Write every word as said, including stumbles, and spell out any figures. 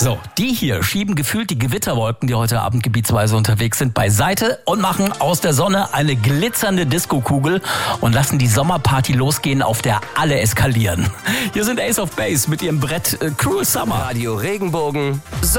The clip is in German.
So, die hier schieben gefühlt die Gewitterwolken, die heute Abend gebietsweise unterwegs sind, beiseite und machen aus der Sonne eine glitzernde Diskokugel und lassen die Sommerparty losgehen, auf der alle eskalieren. Hier sind Ace of Base mit ihrem Brett äh, Cruel Summer. Radio Regenbogen.